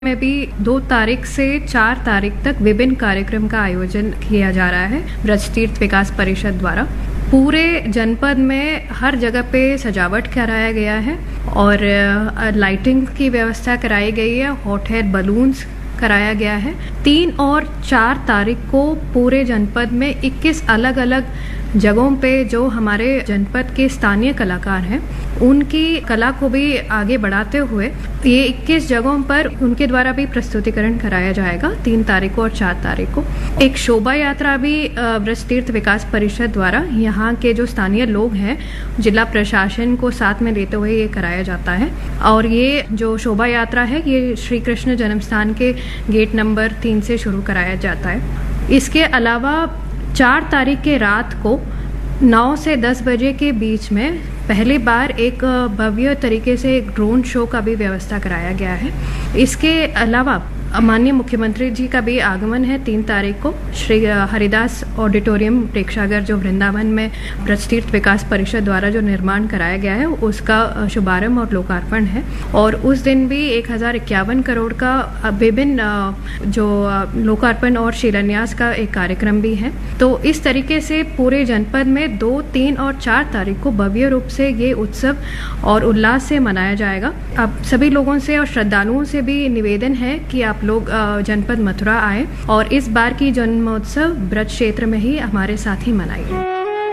में भी 2 तारीख से 4 तारीख तक विभिन्न कार्यक्रम का आयोजन किया जा रहा है ब्रजतीर्थ विकास परिषद द्वारा। पूरे जनपद में हर जगह पे सजावट कराया गया है और लाइटिंग की व्यवस्था कराई गई है, हॉट एयर बलून्स कराया गया है। 3 और 4 तारीख को पूरे जनपद में 21 अलग अलग जगहों पे जो हमारे जनपद के स्थानीय कलाकार हैं उनकी कला को भी आगे बढ़ाते हुए ये 21 जगहों पर उनके द्वारा भी प्रस्तुतिकरण कराया जाएगा 3 तारीख को और 4 तारीख को। एक शोभा यात्रा भी ब्रजतीर्थ विकास परिषद द्वारा यहाँ के जो स्थानीय लोग हैं जिला प्रशासन को साथ में लेते हुए ये कराया जाता है और ये जो शोभा यात्रा है ये श्री कृष्ण जन्मस्थान के गेट नंबर 3 से शुरू कराया जाता है। इसके अलावा 4 तारीख के रात को 9 से 10 बजे के बीच में पहली बार एक भव्य तरीके से एक ड्रोन शो का भी व्यवस्था कराया गया है। इसके अलावा माननीय मुख्यमंत्री जी का भी आगमन है 3 तारीख को श्री हरिदास ऑडिटोरियम प्रेक्षागर जो वृंदावन में ब्रजतीर्थ विकास परिषद द्वारा जो निर्माण कराया गया है उसका शुभारंभ और लोकार्पण है और उस दिन भी 1051 करोड़ का विभिन्न जो लोकार्पण और शिलान्यास का एक कार्यक्रम भी है। तो इस तरीके से पूरे जनपद में 2, 3 और 4 तारीख को भव्य रूप से ये उत्सव और उल्लास से मनाया जाएगा। अब सभी लोगों से और श्रद्धालुओं से भी निवेदन है कि आप लोग जनपद मथुरा आए और इस बार की जन्मोत्सव ब्रज क्षेत्र में ही हमारे साथ ही मनाइए।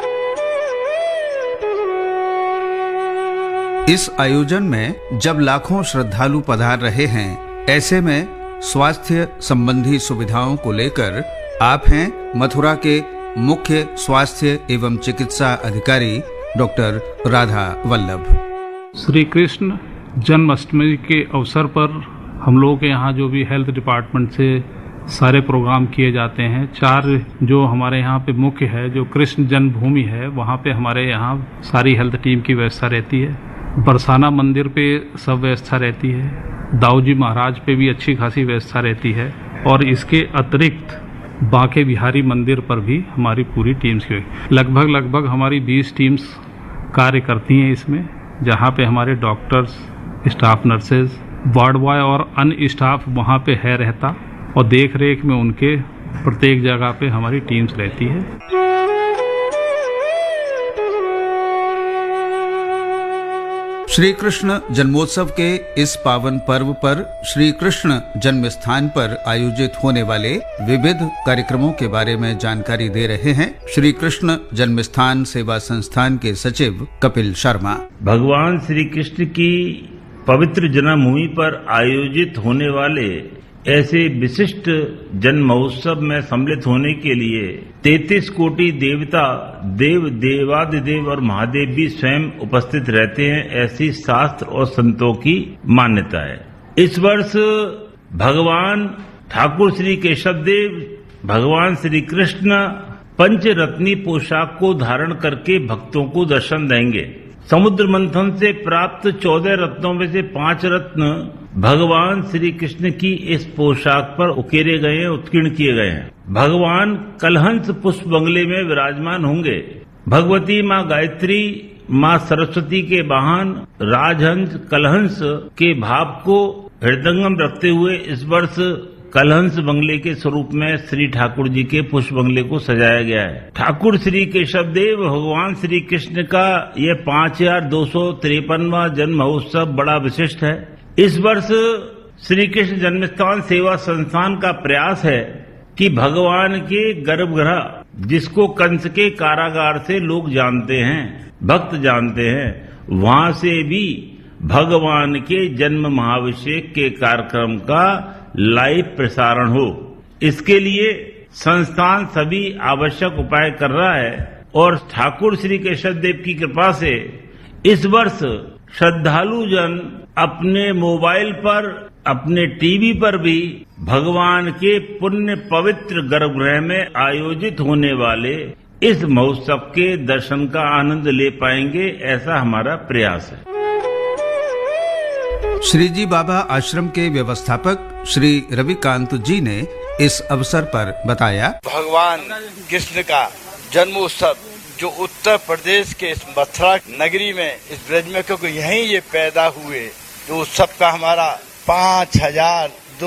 इस आयोजन में जब लाखों श्रद्धालु पधार रहे हैं, ऐसे में स्वास्थ्य संबंधी सुविधाओं को लेकर आप हैं मथुरा के मुख्य स्वास्थ्य एवं चिकित्सा अधिकारी डॉक्टर राधा वल्लभ। श्री कृष्ण जन्माष्टमी के अवसर पर हम लोगों के यहाँ जो भी हेल्थ डिपार्टमेंट से सारे प्रोग्राम किए जाते हैं। 4 जो हमारे यहाँ पे मुख्य है जो कृष्ण जन्मभूमि है वहाँ पे हमारे यहाँ सारी हेल्थ टीम की व्यवस्था रहती है। बरसाना मंदिर पे सब व्यवस्था रहती है। दाऊ जी महाराज पे भी अच्छी खासी व्यवस्था रहती है और इसके अतिरिक्त बांके बिहारी मंदिर पर भी हमारी पूरी टीम्स की लगभग हमारी 20 टीम्स कार्य करती हैं इसमें, जहाँ पे हमारे doctors, staff nurses, ward boy और अन्य स्टाफ वहाँ पे है रहता और देख रेख में उनके प्रत्येक जगह पे हमारी टीम्स रहती है। श्री कृष्ण जन्मोत्सव के इस पावन पर्व पर श्री कृष्ण जन्म स्थान पर आयोजित होने वाले विविध कार्यक्रमों के बारे में जानकारी दे रहे हैं श्री कृष्ण जन्मस्थान सेवा संस्थान के सचिव कपिल शर्मा। भगवान श्री कृष्ण की पवित्र जन्मभूमि पर आयोजित होने वाले ऐसे विशिष्ट जन्म महोत्सव में सम्मिलित होने के लिए 33 कोटि देवता, देवादिदेव और महादेव भी स्वयं उपस्थित रहते हैं, ऐसी शास्त्र और संतों की मान्यता है। इस वर्ष भगवान ठाकुर श्री केशव देव, भगवान श्री कृष्ण पंचरत्नी पोशाक को धारण करके भक्तों को दर्शन देंगे। समुद्र मंथन से प्राप्त 14 रत्नों में से 5 रत्न भगवान श्री कृष्ण की इस पोशाक पर उकेरे गए हैं, उत्कीर्ण किए गए हैं। भगवान कलहंस पुष्प बंगले में विराजमान होंगे। भगवती माँ गायत्री, माँ सरस्वती के वाहन राजहंस कलहंस के भाव को हृदयंगम रखते हुए इस वर्ष कलहंस बंगले के स्वरूप में श्री ठाकुर जी के पुष्प बंगले को सजाया गया है। ठाकुर श्री केशव देव भगवान श्री कृष्ण का यह 5253वां जन्म महोत्सव बड़ा विशिष्ट है। इस वर्ष श्री कृष्ण जन्मस्थान सेवा संस्थान का प्रयास है कि भगवान के गर्भगृह, जिसको कंस के कारागार से लोग जानते हैं, भक्त जानते हैं, वहां से भी भगवान के जन्म महाभिषेक के कार्यक्रम का लाइव प्रसारण हो। इसके लिए संस्थान सभी आवश्यक उपाय कर रहा है और ठाकुर श्री केशव देव की कृपा से इस वर्ष श्रद्धालु जन अपने मोबाइल पर, अपने टीवी पर भी भगवान के पुण्य पवित्र गर्भगृह में आयोजित होने वाले इस महोत्सव के दर्शन का आनंद ले पाएंगे, ऐसा हमारा प्रयास है। श्री जी बाबा आश्रम के व्यवस्थापक श्री रविकांत जी ने इस अवसर पर बताया, भगवान कृष्ण का जन्मोत्सव जो उत्तर प्रदेश के इस मथुरा नगरी में इस ब्रज में, क्योंकि यहीं ये पैदा हुए, जो उत्सव का हमारा 5000